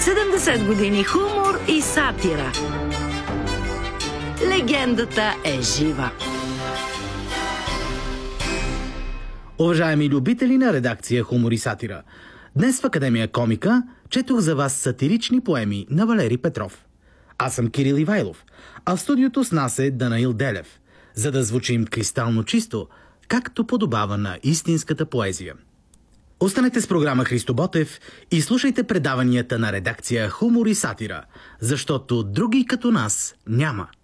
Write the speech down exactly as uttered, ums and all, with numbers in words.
седемдесет години хумор и сатира. Легендата е жива. Уважаеми любители на редакция Хумор и сатира, днес в Академия Комика четох за вас сатирични поеми на Валери Петров. Аз съм Кирил Ивайлов, а в студиото с нас е Данаил Делев, за да звучим кристално чисто, както подобава на истинската поезия. Останете с програма Христо Ботев и слушайте предаванията на редакция Хумор и сатира, защото други като нас няма.